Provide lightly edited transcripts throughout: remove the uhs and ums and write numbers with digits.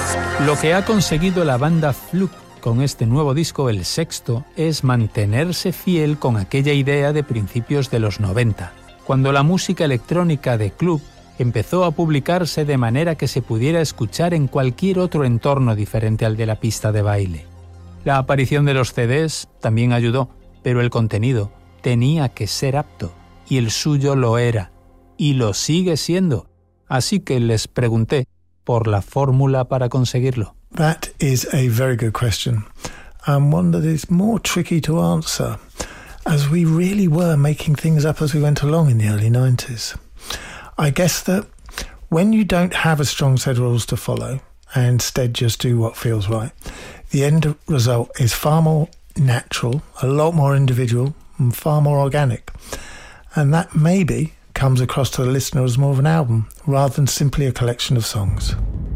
Lo que ha conseguido la banda Fluke con este nuevo disco, el sexto, es mantenerse fiel con aquella idea de principios de los 90, cuando la música electrónica de club empezó a publicarse de manera que se pudiera escuchar en cualquier otro entorno diferente al de la pista de baile. La aparición de los CDs también ayudó, pero el contenido tenía que ser apto, y el suyo lo era, y lo sigue siendo. Así que les pregunté por la fórmula para conseguirlo. That is a very good question, and one that is more tricky to answer, as we really were making things up as we went along in the early 90s. I guess that when you don't have a strong set of rules to follow, and instead just do what feels right, the end result is far more natural, a lot more individual, and far more organic. And that maybe comes across to the listener as more of an album, rather than simply a collection of songs.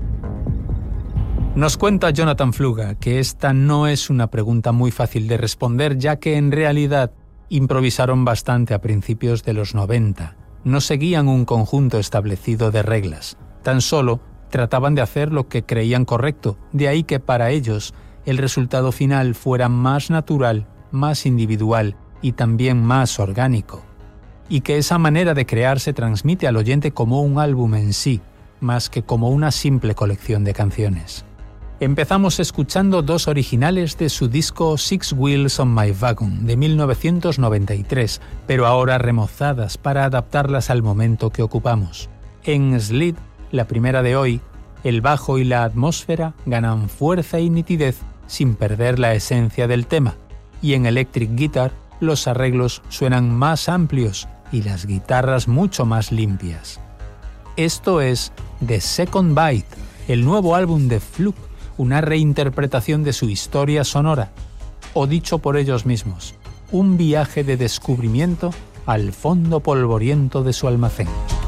Nos cuenta Jonathan Fluga que esta no es una pregunta muy fácil de responder, ya que en realidad improvisaron bastante a principios de los 90. No seguían un conjunto establecido de reglas, tan solo trataban de hacer lo que creían correcto, de ahí que para ellos el resultado final fuera más natural, más individual y también más orgánico. Y que esa manera de crear se transmite al oyente como un álbum en sí, más que como una simple colección de canciones. Empezamos escuchando dos originales de su disco Six Wheels on My Wagon de 1993, pero ahora remozadas para adaptarlas al momento que ocupamos. En Slid, la primera de hoy, el bajo y la atmósfera ganan fuerza y nitidez sin perder la esencia del tema, y en Electric Guitar los arreglos suenan más amplios y las guitarras mucho más limpias. Esto es The Second Bite, el nuevo álbum de Fluke, una reinterpretación de su historia sonora, o dicho por ellos mismos, un viaje de descubrimiento al fondo polvoriento de su almacén.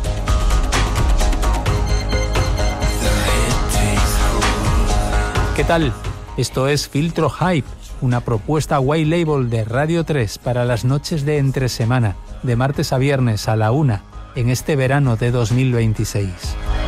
¿Qué tal? Esto es Filtro Hype, una propuesta white label de Radio 3 para las noches de entre semana, de martes a viernes a la 1, en este verano de 2026.